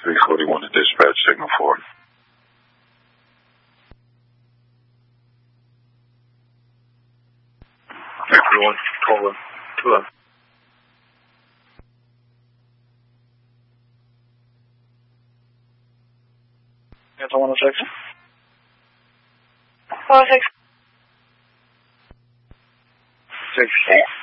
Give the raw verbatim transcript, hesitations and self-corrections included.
three forty-one to dispatch, signal four. Everyone, call in. To them. Delta one oh six. one oh six. six.